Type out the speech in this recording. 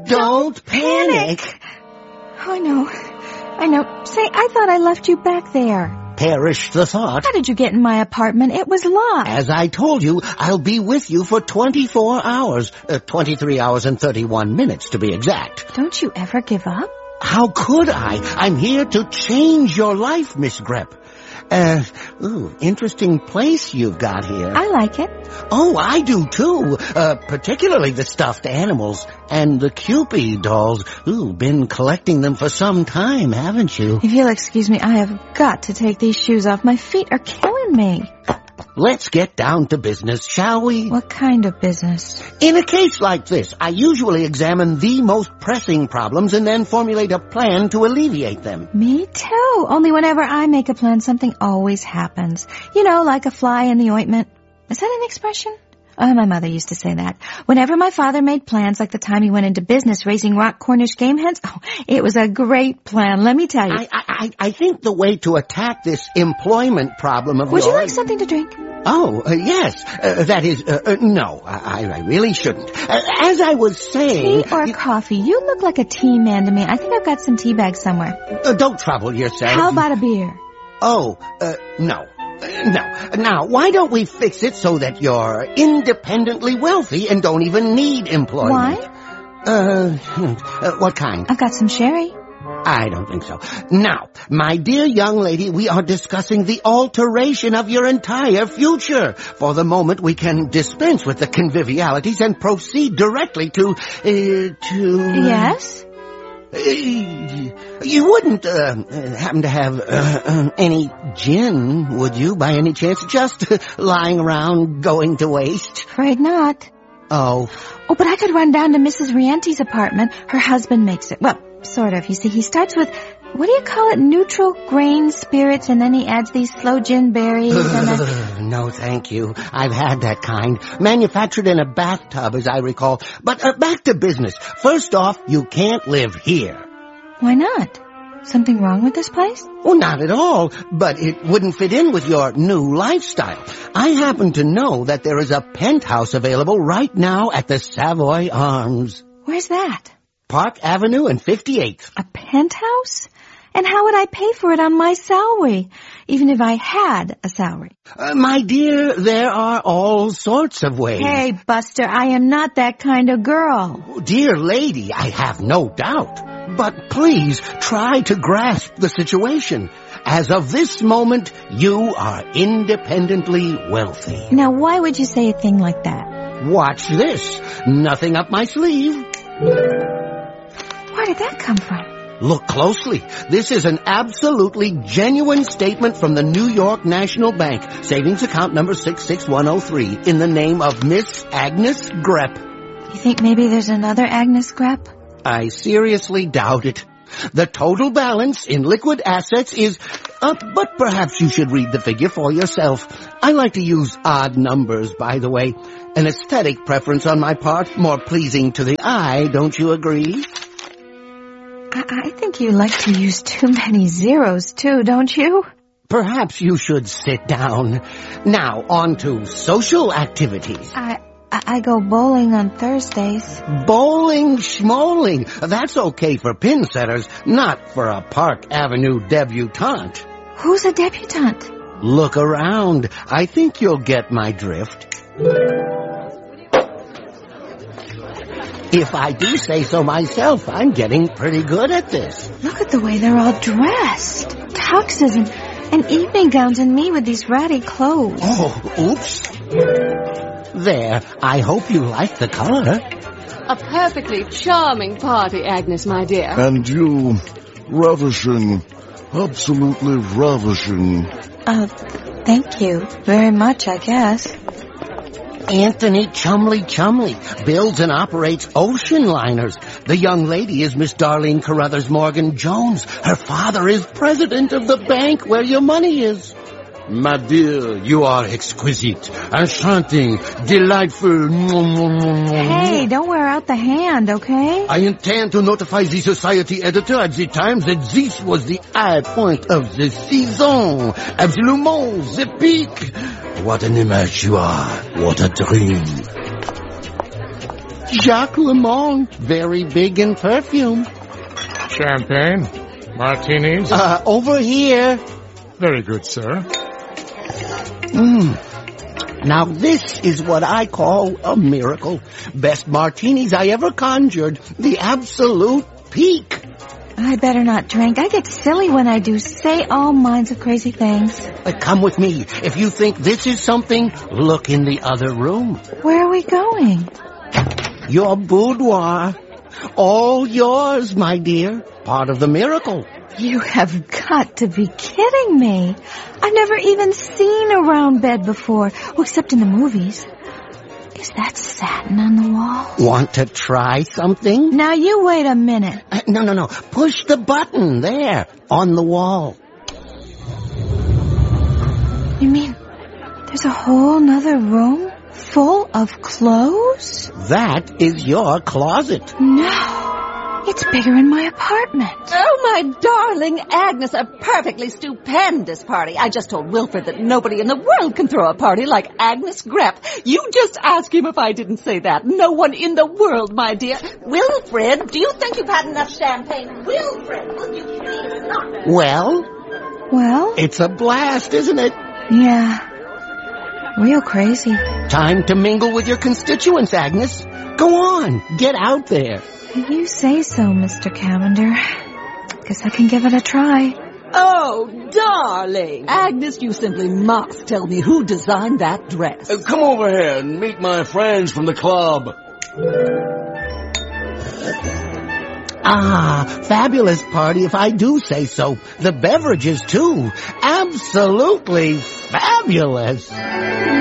Don't panic. Oh, I know. Say, I thought I left you back there. Perish the thought. How did you get in my apartment? It was locked. As I told you, I'll be with you for 24 hours. 23 hours and 31 minutes, to be exact. Don't you ever give up? How could I? I'm here to change your life, Miss Grepp. Interesting place you've got here. I like it. Oh, I do too. Particularly the stuffed animals and the Cupid dolls. Been collecting them for some time, haven't you? If you'll excuse me, I have got to take these shoes off. My feet are killing me. Let's get down to business, shall we? What kind of business? In a case like this, I usually examine the most pressing problems and then formulate a plan to alleviate them. Me too. Only whenever I make a plan, something always happens. You know, like a fly in the ointment. Is that an expression? Oh, my mother used to say that. Whenever my father made plans, like the time he went into business raising rock Cornish game hens, it was a great plan, let me tell you. I think the way to attack this employment problem of yours... Would you like something to drink? Oh, yes. That is, no, I really shouldn't. As I was saying... Tea or coffee? You look like a tea man to me. I think I've got some tea bags somewhere. Don't trouble yourself. How about a beer? Oh, no. No. Now, why don't we fix it so that you're independently wealthy and don't even need employment? Why? What kind? I've got some sherry. I don't think so. Now, my dear young lady, we are discussing the alteration of your entire future. For the moment, we can dispense with the convivialities and proceed directly to... Yes? You wouldn't happen to have any gin, would you, by any chance? Just lying around going to waste? Afraid not. Oh, but I could run down to Mrs. Riente's apartment. Her husband makes it. Well, sort of. You see, he starts with, what do you call it, neutral grain spirits, and then he adds these sloe gin berries and No, thank you. I've had that kind. Manufactured in a bathtub, as I recall. But back to business. First off, you can't live here. Why not? Something wrong with this place? Well, not at all, but it wouldn't fit in with your new lifestyle. I happen to know that there is a penthouse available right now at the Savoy Arms. Where's that? Park Avenue and 58th. A penthouse? And how would I pay for it on my salary, even if I had a salary? My dear, there are all sorts of ways. Hey, Buster, I am not that kind of girl. Dear lady, I have no doubt. But please try to grasp the situation. As of this moment, you are independently wealthy. Now, why would you say a thing like that? Watch this. Nothing up my sleeve. Where did that come from? Look closely. This is an absolutely genuine statement from the New York National Bank, savings account number 66103, in the name of Miss Agnes Grepp. You think maybe there's another Agnes Grepp? I seriously doubt it. The total balance in liquid assets is... but perhaps you should read the figure for yourself. I like to use odd numbers, by the way. An aesthetic preference on my part, more pleasing to the eye, don't you agree? I think you like to use too many zeros, too, don't you? Perhaps you should sit down. Now, on to social activities. I go bowling on Thursdays. Bowling schmoling. That's okay for pin setters, not for a Park Avenue debutante. Who's a debutante? Look around. I think you'll get my drift. If I do say so myself, I'm getting pretty good at this. Look at the way they're all dressed. Tuxes and evening gowns, and me with these ratty clothes. Oh, oops. There, I hope you like the color. A perfectly charming party, Agnes, my dear. And you, ravishing, absolutely ravishing. Thank you very much, I guess. Anthony Chumley builds and operates ocean liners. The young lady is Miss Darlene Carruthers Morgan Jones. Her father is president of the bank where your money is. My dear, you are exquisite, enchanting, delightful. Hey, don't wear out the hand, okay? I intend to notify the society editor at the Times that this was the high point of the season. Absolument, the peak. What an image you are. What a dream. Jacques Lemond, very big in perfume. Champagne? Martinis? Over here. Very good, sir. Now this is what I call a miracle. Best martinis I ever conjured. The absolute peak. I better not drink. I get silly when I do. Say all kinds of crazy things. Come with me. If you think this is something, look in the other room. Where are we going? Your boudoir. All yours, my dear. Part of the miracle. You have got to be kidding me. I've never even seen a round bed before, except in the movies. Is that satin on the wall? Want to try something? Now you wait a minute. No. Push the button there, on the wall. You mean there's a whole nother room full of clothes? That is your closet. No. It's bigger in my apartment. Oh, my darling Agnes, a perfectly stupendous party. I just told Wilfred that nobody in the world can throw a party like Agnes Grepp. You just ask him if I didn't say that. No one in the world, my dear. Wilfred, do you think you've had enough champagne? Wilfred, will you please not? Well? It's a blast, isn't it? Yeah. Real crazy. Time to mingle with your constituents, Agnes. Go on, get out there. You say so, Mr. Cavender. Guess I can give it a try. Oh, darling. Agnes, you simply must tell me who designed that dress. Come over here and meet my friends from the club. Fabulous party if I do say so. The beverages, too. Absolutely fabulous.